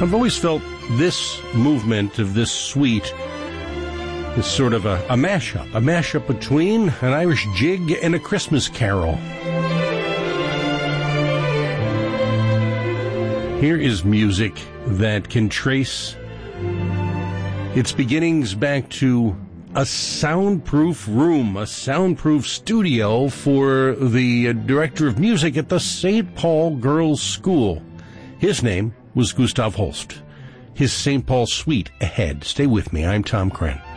I've always felt this movement of this suite is sort of a mashup between an Irish jig and a Christmas carol. Here is music that can trace its beginnings back to a soundproof room, a soundproof studio for the director of music at the St. Paul Girls' School. His name was Gustav Holst. His St. Paul Suite ahead. Stay with me. I'm Tom Crenn.